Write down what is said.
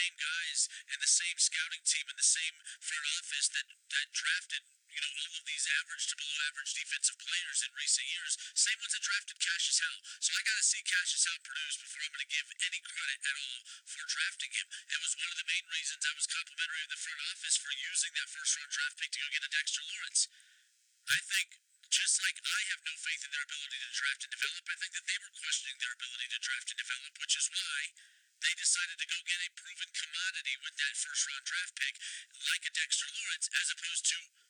same guys and the same scouting team and the same front office that drafted all of these average to below average defensive players in recent years. Same ones that drafted Cassius Howell. So I got to see Cassius Howell produce before I'm going to give any credit at all for drafting him. It was one of the main reasons I was complimentary of the front office for using that first round draft pick to go get a Dexter Lawrence. I think just like I have no faith in their ability to draft and develop, I think that they were questioning their ability to draft and develop, which is why they decided to go get a proven commodity with that first round draft pick like a Dexter Lawrence as opposed to